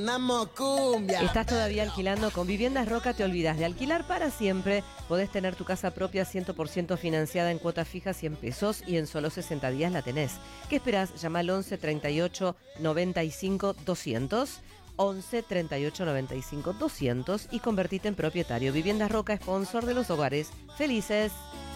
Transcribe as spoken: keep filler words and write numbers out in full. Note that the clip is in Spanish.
Namo cumbia. ¿Estás todavía alquilando? Con Viviendas Roca te olvidas de alquilar para siempre. Podés tener tu casa propia cien por ciento financiada en cuotas fijas cien pesos y en solo sesenta días la tenés. ¿Qué esperás? Llama al once treinta y ocho noventa y cinco doscientos. once treinta y ocho noventa y cinco doscientos y convertite en propietario. Viviendas Roca, sponsor de los hogares felices.